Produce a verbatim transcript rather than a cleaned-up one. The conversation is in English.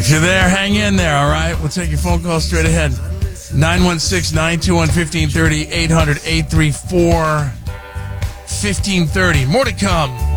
If you're there, hang in there, all right? We'll take your phone call straight ahead. nine one six, nine two one, one five three zero, eight hundred, eight three four, one five three zero. More to come.